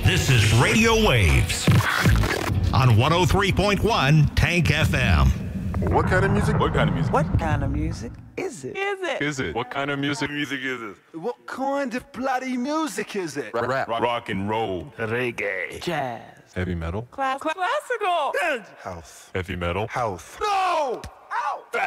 This is Radio Waves on 103.1 Tank FM. What kind of music? What kind of music? What kind of music is it? Is it? What kind of music is it? What kind of bloody music is it? Rap. Rock and roll. Reggae. Jazz. Heavy metal. Classical. House. Heavy metal. House. No! Ow!